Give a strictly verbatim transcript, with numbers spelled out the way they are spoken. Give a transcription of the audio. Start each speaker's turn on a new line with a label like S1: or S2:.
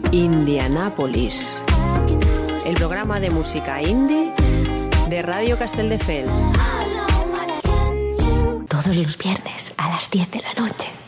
S1: Indianápolis, el programa de música indie de Radio Castelldefels.
S2: Todos los viernes a las diez de la noche.